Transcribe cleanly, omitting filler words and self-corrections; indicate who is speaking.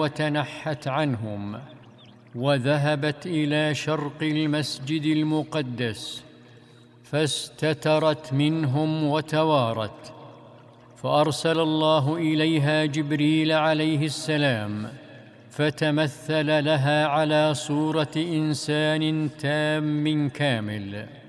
Speaker 1: وتنحت عنهم، وذهبت إلى شرق المسجد المقدس، فاستترت منهم وتوارت، فأرسل الله إليها جبريل عليه السلام، فتمثل لها على صورة إنسان تام كامل،